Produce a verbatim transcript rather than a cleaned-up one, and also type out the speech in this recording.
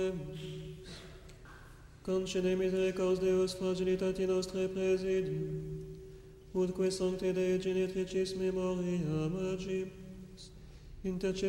Concede misericordias Deus fragilitati nostre presidium, utque sancte Dei genitricis memoria magibus, intercede